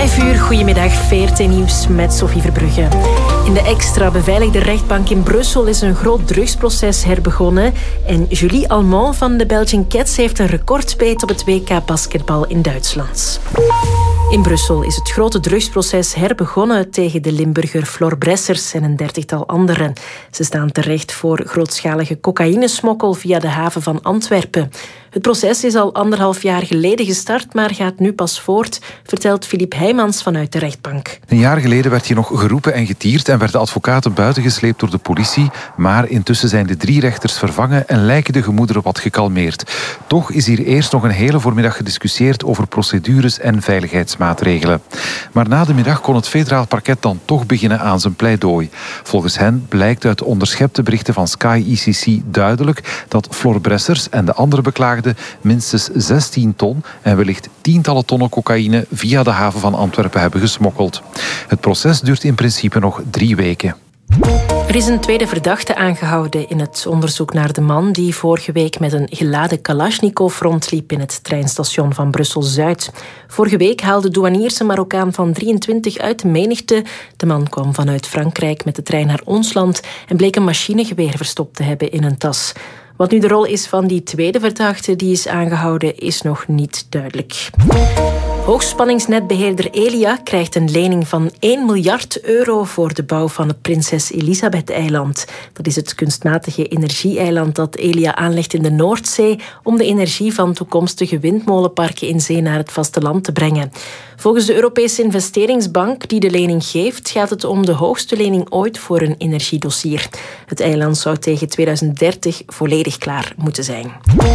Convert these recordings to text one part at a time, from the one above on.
5 uur, goedemiddag, VRT Nieuws met Sophie Verbrugge. In de extra beveiligde rechtbank in Brussel is een groot drugsproces herbegonnen. En Julie Almond van de Belgian Cats heeft een recordbeet op het WK basketbal in Duitsland. In Brussel is het grote drugsproces herbegonnen tegen de Limburger Flor Bressers en een 30-tal anderen. Ze staan terecht voor grootschalige cocaïnesmokkel via de haven van Antwerpen. Het proces is al 1,5 jaar geleden gestart, maar gaat nu pas voort, vertelt Filip Heijmans vanuit de rechtbank. Een jaar geleden werd hier nog geroepen en getierd en werden advocaten buitengesleept door de politie. Maar intussen zijn de 3 rechters vervangen en lijken de gemoederen wat gekalmeerd. Toch is hier eerst nog een hele voormiddag gediscussieerd over procedures en veiligheidsmaatregelen. Maar na de middag kon het federaal parket dan toch beginnen aan zijn pleidooi. Volgens hen blijkt uit onderschepte berichten van Sky ICC duidelijk dat Flor Bressers en de andere beklaagden minstens 16 ton en wellicht tientallen tonnen cocaïne via de haven van Antwerpen hebben gesmokkeld. Het proces duurt in principe nog 3 weken. Er is een tweede verdachte aangehouden in het onderzoek naar de man die vorige week met een geladen Kalashnikov rondliep in het treinstation van Brussel-Zuid. Vorige week haalde douaniers een Marokkaan van 23 uit de menigte. De man kwam vanuit Frankrijk met de trein naar ons land en bleek een machinegeweer verstopt te hebben in een tas. Wat nu de rol is van die tweede verdachte die is aangehouden, is nog niet duidelijk. Hoogspanningsnetbeheerder Elia krijgt een lening van 1 miljard euro voor de bouw van het Prinses Elisabeth-eiland. Dat is het kunstmatige energie-eiland dat Elia aanlegt in de Noordzee om de energie van toekomstige windmolenparken in zee naar het vasteland te brengen. Volgens de Europese investeringsbank die de lening geeft, gaat het om de hoogste lening ooit voor een energiedossier. Het eiland zou tegen 2030 volledig klaar moeten zijn.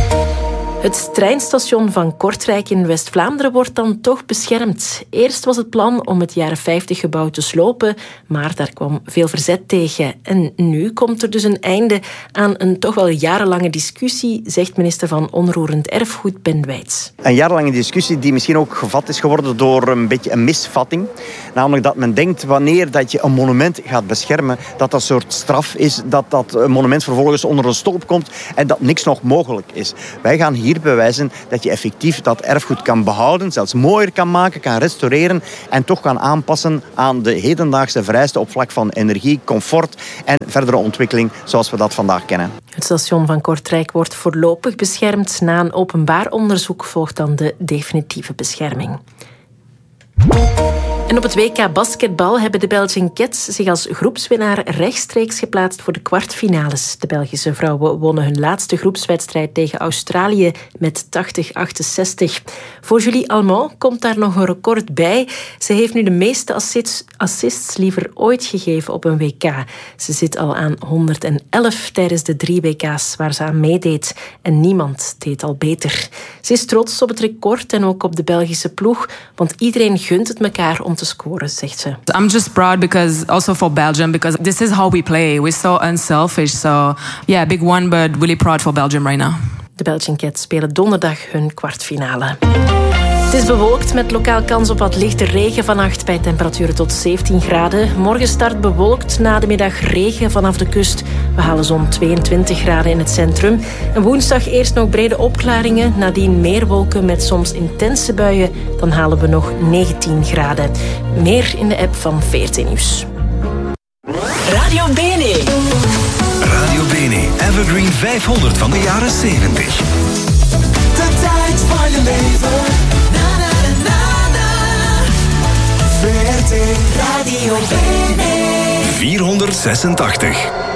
Het treinstation van Kortrijk in West-Vlaanderen wordt dan toch beschermd. Eerst was het plan om het jaren 50 gebouw te slopen, maar daar kwam veel verzet tegen. En nu komt er dus een einde aan een toch wel jarenlange discussie, zegt minister van Onroerend Erfgoed Ben Wijts. Een jarenlange discussie die misschien ook gevat is geworden door een beetje een misvatting. Namelijk dat men denkt wanneer dat je een monument gaat beschermen, dat dat een soort straf is, dat een monument vervolgens onder een stolp komt en dat niks nog mogelijk is. Wij gaan hier bewijzen dat je effectief dat erfgoed kan behouden, zelfs mooier kan maken, kan restaureren en toch kan aanpassen aan de hedendaagse vereisten op vlak van energie, comfort en verdere ontwikkeling zoals we dat vandaag kennen. Het station van Kortrijk wordt voorlopig beschermd. Na een openbaar onderzoek volgt dan de definitieve bescherming. En op het WK basketbal hebben de Belgian Cats zich als groepswinnaar rechtstreeks geplaatst voor de kwartfinales. De Belgische vrouwen wonnen hun laatste groepswedstrijd tegen Australië met 80-68. Voor Julie Almond komt daar nog een record bij. Ze heeft nu de meeste assists liever ooit gegeven op een WK. Ze zit al aan 111 tijdens de 3 WK's waar ze aan meedeed. En niemand deed al beter. Ze is trots op het record en ook op de Belgische ploeg, want iedereen gunt het elkaar om te scoren, zegt ze. I'm just proud because also for Belgium because this is how we play. We're so unselfish. So yeah, big one, but really proud for Belgium right now. De Belgian Cats spelen donderdag hun kwartfinale. Het is bewolkt met lokaal kans op wat lichte regen vannacht bij temperaturen tot 17 graden. Morgen start bewolkt, na de middag regen vanaf de kust. We halen zo'n 22 graden in het centrum. En woensdag eerst nog brede opklaringen, nadien meer wolken met soms intense buien. Dan halen we nog 19 graden. Meer in de app van VRT Nieuws. Radio Bene. Radio Bene, Evergreen 500 van de jaren 70. De tijd van je leven. VRT Radio Bene 486.